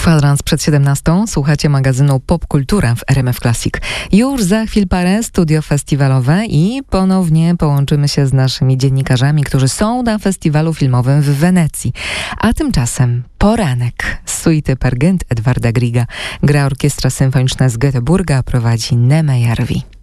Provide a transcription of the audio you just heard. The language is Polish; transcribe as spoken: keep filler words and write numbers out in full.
Kwadrans przed siedemnastą. Słuchacie magazynu Popkultura w R M F Classic. Już za chwil parę studio festiwalowe i ponownie połączymy się z naszymi dziennikarzami, którzy są na festiwalu filmowym w Wenecji. A tymczasem poranek z suity Per Gynt Edwarda Grieга. Gra Orkiestra Symfoniczna z Göteborga, prowadzi Neme Järvi.